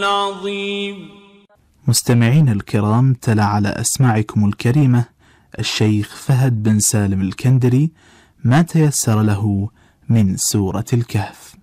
العظيم. مستمعين الكرام، تلا على أسماعكم الكريمة الشيخ فهد بن سالم الكندري ما تيسر له من سورة الكهف.